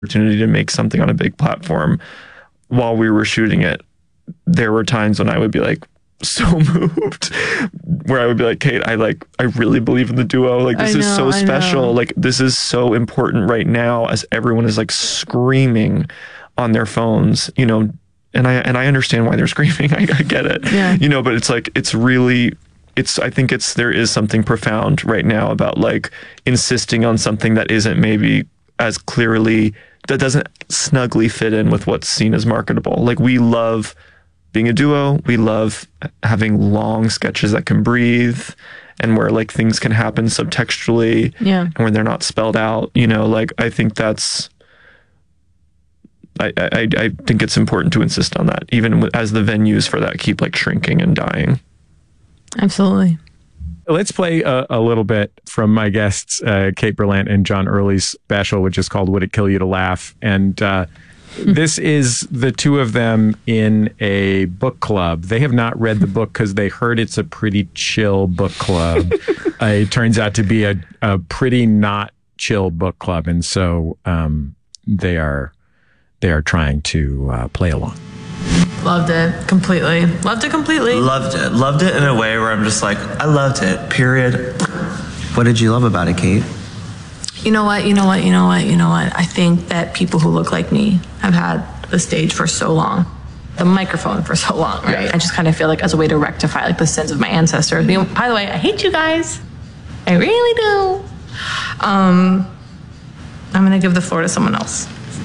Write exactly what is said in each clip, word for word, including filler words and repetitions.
opportunity to make something on a big platform while we were shooting it, there were times when I would be like so moved, where I would be like, Kate, I like, I really believe in the duo. Like, this I is know, so I special. know. Like, this is so important right now as everyone is like screaming on their phones, you know, and I, and I understand why they're screaming. I, I get it, Yeah. you know, but it's like, it's really, it's, I think it's, there is something profound right now about like insisting on something that isn't maybe as clearly, that doesn't snugly fit in with what's seen as marketable. Like, we love being a duo. We love having long sketches that can breathe and where like things can happen subtextually, Yeah. and where they're not spelled out, you know, like, I think that's, I, I, I think it's important to insist on that, even as the venues for that keep like shrinking and dying. Absolutely. Let's play a, a little bit from my guests, uh, Kate Berlant and John Early's special, which is called Would It Kill You to Laugh? And uh, this is the two of them in a book club. They have not read the book because they heard it's a pretty chill book club. uh, it turns out to be a, a pretty not chill book club. And so um, they are they are trying to uh, play along. Loved it completely. Loved it completely. Loved it. Loved it in a way where I'm just like, I loved it, period. What did you love about it, Kate? You know what? You know what? You know what? You know what? I think that people who look like me have had the stage for so long, the microphone for so long, right? Yeah. I just kind of feel like as a way to rectify like the sins of my ancestors. You know, by the way, I hate you guys. I really do. Um, I'm gonna give the floor to someone else.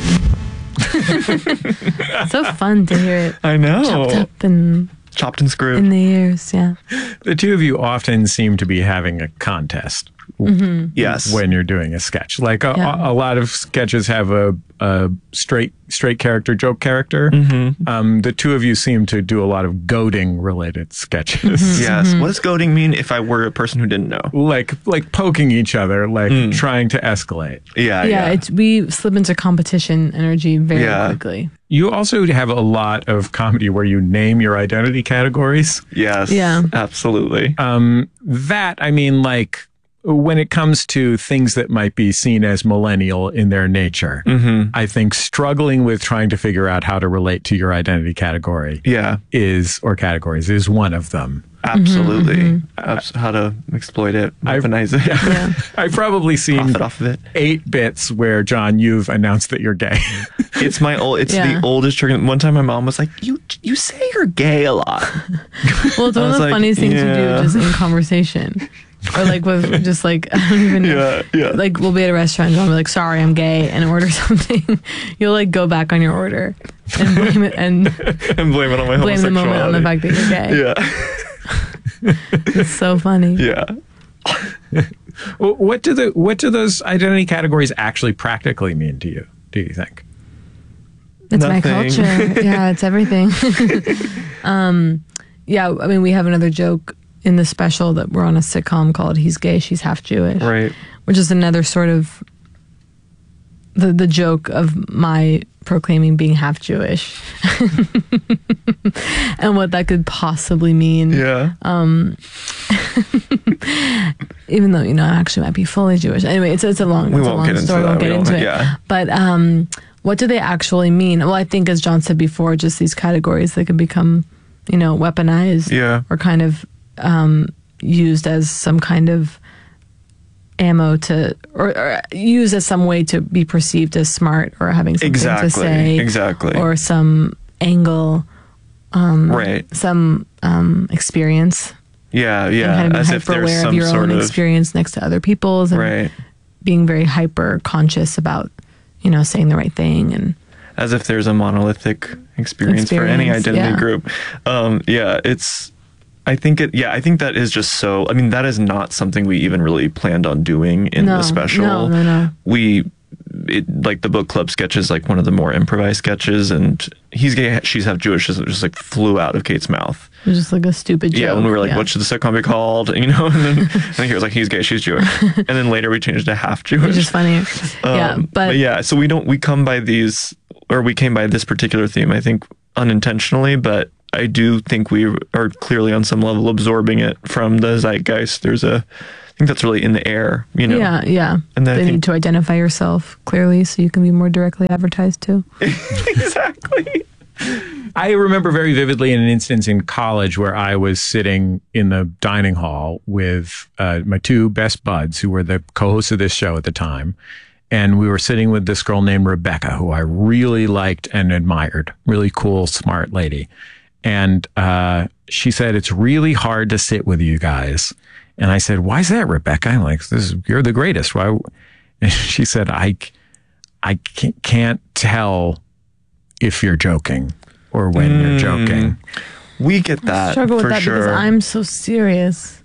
So fun to hear it. I know. Chopped up and Chopped and screwed. in the ears, yeah. The two of you often seem to be having a contest Yes. when you're doing a sketch. Like a, Yeah. a lot of sketches have a, a straight straight character, joke character. Um, the two of you seem to do a lot of goading related sketches. Yes. What does goading mean if I were a person who didn't know? Like like poking each other, like Mm. trying to escalate. Yeah. Yeah, Yeah. it's we slip into competition energy very Yeah. quickly. You also have a lot of comedy where you name your identity categories. yes. Yeah. Absolutely. Um, that, I mean, like, when it comes to things that might be seen as millennial in their nature, Mm-hmm. I think struggling with trying to figure out how to relate to your identity category Yeah. is, or categories, is one of them. Absolutely. Abs- how to exploit it, I've- weaponize it, Yeah. I've probably seen profit off of it. eight bits where, John, you've announced that you're gay. It's my old. It's Yeah. the oldest trick. One time, my mom was like, "You you say you're gay a lot." Well, it's I one of was the like, funniest things yeah. you do just in conversation. Or like with just like, I don't even know. Yeah, yeah. Like we'll be at a restaurant and I'll be like, sorry, I'm gay, and order something. You'll like go back on your order and blame it and And blame it on my blame the homosexuality. moment on the fact that you're gay. Yeah. It's so funny. Yeah. Well, what do the what do those identity categories actually practically mean to you, do you think? It's my Nothing. culture. Yeah, it's everything. um, yeah, I mean, we have another joke in the special that we're on a sitcom called He's Gay, She's Half Jewish. Right. Which is another sort of the the joke of my proclaiming being half Jewish and what that could possibly mean. Yeah. Um, even though, you know, I actually might be fully Jewish. Anyway, it's it's a long, We it's a won't long get into story. We won't that. get We into won't- it. yeah. But um, what do they actually mean? Well, I think, as John said before, just these categories that can become, you know, weaponized Yeah. or kind of um, used as some kind of ammo to, or, or used as some way to be perceived as smart or having something Exactly. to say, Exactly. or some angle, um, Right. some um, experience. Yeah. And Yeah. kind of As being if hyper there's aware of some your sort own of experience next to other people's, and right. being very hyper conscious about, you know, saying the right thing. And As if there's a monolithic experience, for any Experience, identity yeah. group. Um, yeah. It's. I think it. Yeah. I think that is just so. I mean, that is not something we even really planned on doing in No, the special. no, no, no. We. It, like the book club sketch is like one of the more improvised sketches, and He's Gay, She's Half Jewish just, just like flew out of Kate's mouth. it was just like a stupid joke. Yeah, when we were like, yeah. what should the sitcom be called? You know, and then I think he was like, He's Gay, She's Jewish, and then later we changed it to Half Jewish. Which is funny. yeah, Um, but, yeah, so we don't we come by these, or we came by this particular theme, I think unintentionally, but I do think we are clearly on some level absorbing it from the zeitgeist. There's a, I think that's really in the air, you know? Yeah, yeah. And then I they think- need to identify yourself clearly so you can be more directly advertised to. Exactly. I remember very vividly an instance in college where I was sitting in the dining hall with uh, my two best buds, who were the co-hosts of this show at the time. And we were sitting with this girl named Rebecca, who I really liked and admired. Really cool, smart lady. And uh, she said, it's really hard to sit with you guys. And I said, why is that, Rebecca? I'm like, this is, you're the greatest. Why? And she said, I, I can't, can't tell if you're joking or when mm. you're joking. We get that. I struggle with for that sure. because I'm so serious.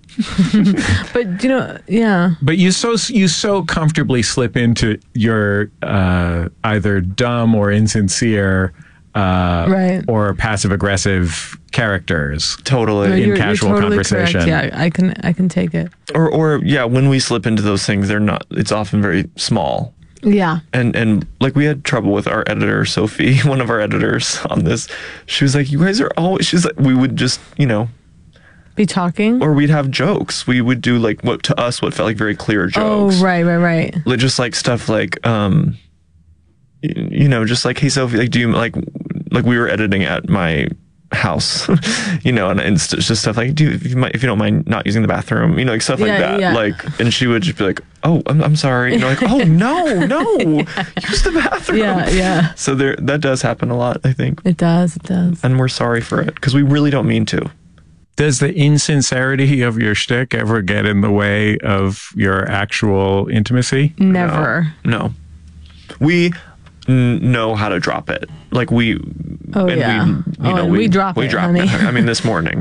But you know, yeah. But you so you so comfortably slip into your uh, either dumb or insincere, uh, right. or passive aggressive characters. Totally. No, in you're, casual you're totally conversation. correct. Yeah, I can I can take it. Or or yeah, when we slip into those things, they're not. It's often very small. Yeah. And and like we had trouble with our editor, Sophie, one of our editors on this. She was like, you guys are always, she's like, we would just, you know, be talking. or we'd have jokes. We would do like what to us, what felt like very clear jokes. Oh, right, right, right. Like, just like stuff like, um, you, you know, just like, hey, Sophie, like, do you like, like we were editing at my house, you know, and, and it's just stuff like, do you, if you might, if you don't mind not using the bathroom, you know, like stuff like Yeah, that. yeah. Like, and she would just be like, oh, I'm, I'm sorry. You know, like, oh, no, no, use the bathroom. Yeah, yeah. So there, that does happen a lot, I think. It does, it does. And we're sorry for it because we really don't mean to. Does the insincerity of your shtick ever get in the way of your actual intimacy? Never. No. no. We n- know how to drop it. Like we, Oh, and yeah. we, you Oh, know, and we drop we it, drop honey. it. I mean, this morning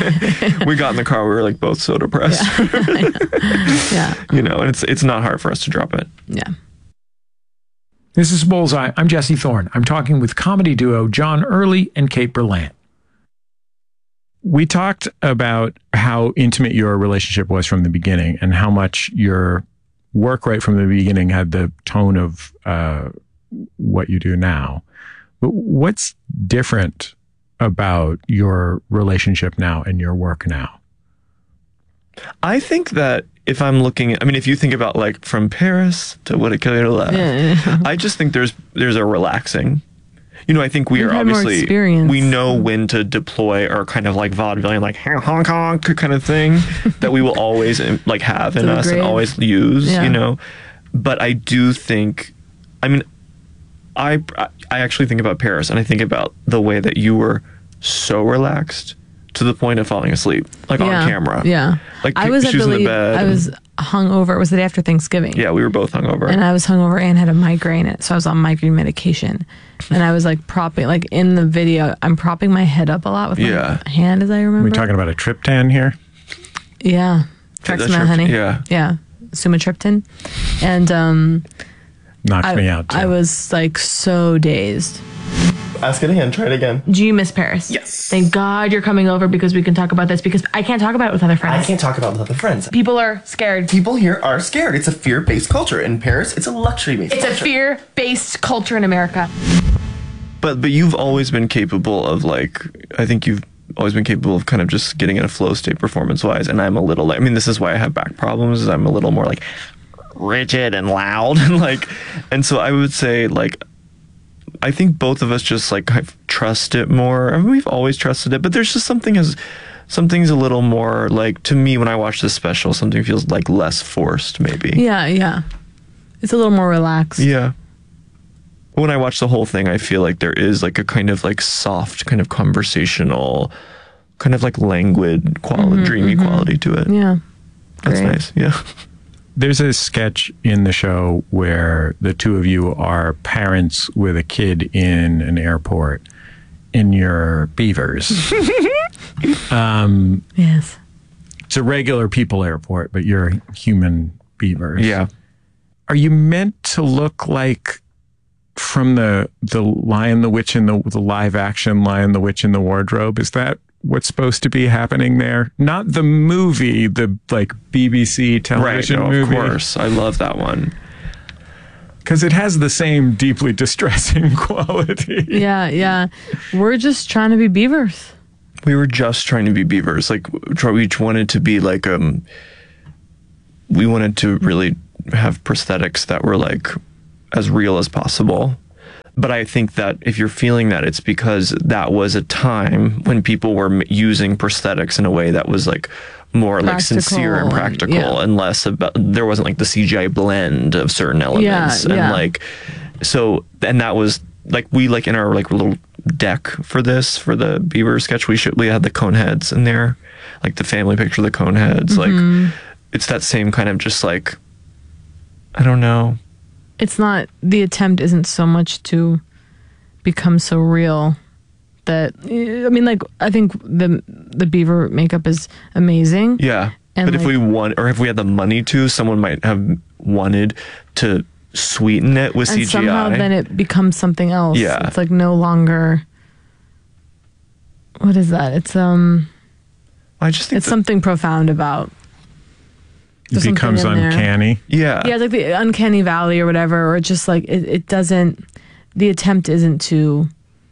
we got in the car. We were like both so depressed. Yeah. You know, and it's it's not hard for us to drop it. Yeah. This is Bullseye. I'm Jesse Thorne. I'm talking with comedy duo John Early and Kate Berlant. We talked about how intimate your relationship was from the beginning and how much your work right from the beginning had the tone of uh, what you do now. But what's different about your relationship now and your work now? I think that if I'm looking at, I mean, if you think about like from Paris to Would It Kill You to Laugh, Yeah. I just think there's there's a relaxing. You know, I think we We've are had more obviously, experience. we know when to deploy our kind of like vaudevillian, like Hong Kong kind of thing that we will always like have in To the us and grave. always use, Yeah. you know. But I do think, I mean, I I actually think about Paris and I think about the way that you were so relaxed to the point of falling asleep, like Yeah. on camera. Yeah. Like I was, I she was in the believe, bed. I and- was hungover. It was the day after Thanksgiving. yeah, we were both hungover. And I was hungover and had a migraine. So I was on migraine medication. And I was like propping, like in the video, I'm propping my head up a lot with my Yeah. hand, as I remember. Are we talking about a triptan here? Yeah. The Trexamen, trypt- honey. yeah. Yeah. Sumatriptan. And um, Knocks I, me out. Too. I was like so dazed. Ask it again. Try it again. Do you miss Paris? Yes. Thank God you're coming over because we can talk about this because I can't talk about it with other friends. I can't talk about with other friends. People are scared. People here are scared. It's a fear-based culture. In Paris, it's a luxury-based It's culture. a fear-based culture in America. But but you've always been capable of like, I think you've always been capable of kind of just getting in a flow state performance wise. And I'm a little like, I mean, this is why I have back problems. Is I'm a little more like rigid and loud and like, and so I would say like, I think both of us just like kind of trust it more. I mean, we've always trusted it, but there's just something as something's a little more like, to me, when I watch this special, something feels like less forced maybe. Yeah, yeah. It's a little more relaxed. Yeah. When I watch the whole thing, I feel like there is like a kind of like soft, kind of conversational, kind of like languid quality, dreamy quality to it. Yeah. That's Great. nice. Yeah. There's a sketch in the show where the two of you are parents with a kid in an airport and you're beavers. um, Yes. it's a regular people airport, but you're human beavers. Yeah. Are you meant to look like from the the Lion, the Witch, and the, the live action Lion, the Witch, and the Wardrobe? Is that what's supposed to be happening there? Not the movie, the like B B C Right. television No, of movie. course. I love that one. Because it has the same deeply distressing quality. Yeah, yeah. We're just trying to be beavers. We were just trying to be beavers. Like, we each wanted to be like, um, we wanted to really have prosthetics that were like as real as possible. But I think that if you're feeling that, it's because that was a time when people were m- using prosthetics in a way that was like more like Practical sincere and and- practical, yeah. and less about, there wasn't like the C G I blend of certain elements. Yeah, and yeah. like, so, and that was like, we like in our like little deck for this, for the beaver sketch, we should, we had the cone heads in there, like the family picture of the cone heads. Mm-hmm. Like, it's that same kind of just like, I don't know. It's not, the attempt isn't so much to become so real that, I mean, like, I think the the beaver makeup is amazing. Yeah. And but if like- we want, or if we had the money to, someone might have wanted to sweeten it with And C G I. somehow then it becomes something else. Yeah. It's like no longer, what is that? It's, um, I just think it's that- something profound about. It There's something becomes in there. uncanny. yeah. Yeah, it's like the uncanny valley or whatever, or just like it, it doesn't, the attempt isn't to,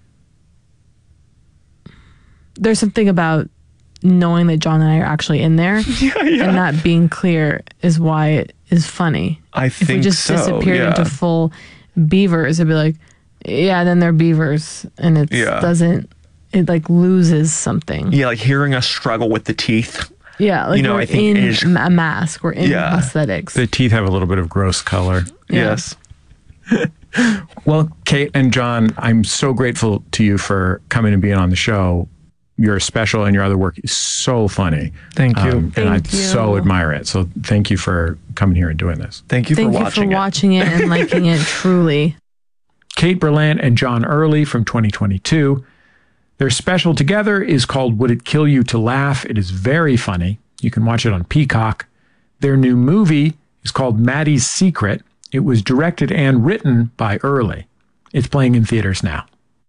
there's something about knowing that John and I are actually in there yeah, yeah. and not being clear is why it is funny. I If we think just so, disappeared yeah. into full beavers, it'd be like, yeah, then they're beavers, and it Yeah. doesn't, it like loses something. Yeah, like hearing us struggle with the teeth. Yeah, like You know, we're I think in is- a mask, we're in Yeah. prosthetics. The teeth have a little bit of gross color. Yeah. Yes. Well, Kate and John, I'm so grateful to you for coming and being on the show. You're special, and your other work is so funny. Thank you. Um, and I Thank you. so admire it. So thank you for coming here and doing this. Thank you Thank for you watching for it. watching it and liking it, truly. Kate Berlant and John Early from twenty twenty-two. Their special together is called Would It Kill You to Laugh? It is very funny. You can watch it on Peacock. Their new movie is called Maddie's Secret. It was directed and written by Early. It's playing in theaters now.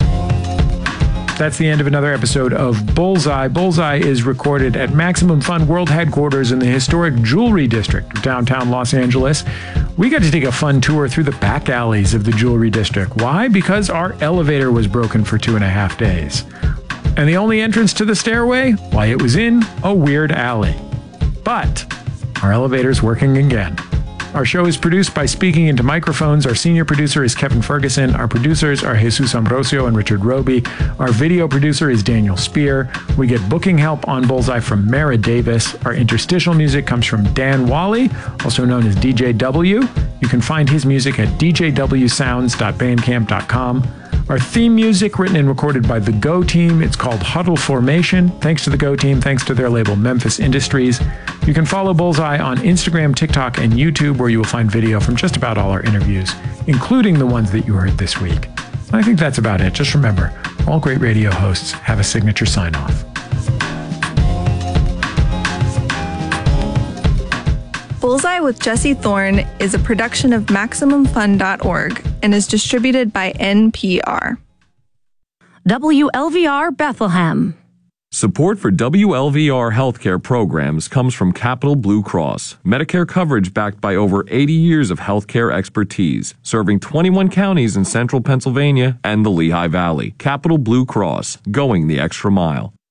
That's the end of another episode of Bullseye. Bullseye is recorded at Maximum Fun World Headquarters in the historic Jewelry District of downtown Los Angeles. We got to take a fun tour through the back alleys of the Jewelry District. Why? Because our elevator was broken for two and a half days. And the only entrance to the stairway? Why, it was in a weird alley. But our elevator's working again. Our show is produced by Speaking Into Microphones. Our senior producer is Kevin Ferguson. Our producers are Jesus Ambrosio and Richard Roby. Our video producer is Daniel Spear. We get booking help on Bullseye from Mara Davis. Our interstitial music comes from Dan Wally, also known as D J W. You can find his music at d j w sounds dot bandcamp dot com. Our theme music, written and recorded by the Go Team. It's called Huddle Formation. Thanks to the Go Team. Thanks to their label Memphis Industries. You can follow Bullseye on Instagram, TikTok, and YouTube, where you will find video from just about all our interviews, including the ones that you heard this week. And I think that's about it. Just remember, all great radio hosts have a signature sign-off. Bullseye with Jesse Thorne is a production of Maximum Fun dot org and is distributed by N P R. W L V R Bethlehem. Support for W L V R healthcare programs comes from Capital Blue Cross, Medicare coverage backed by over eighty years of healthcare expertise, serving twenty-one counties in central Pennsylvania and the Lehigh Valley. Capital Blue Cross, going the extra mile.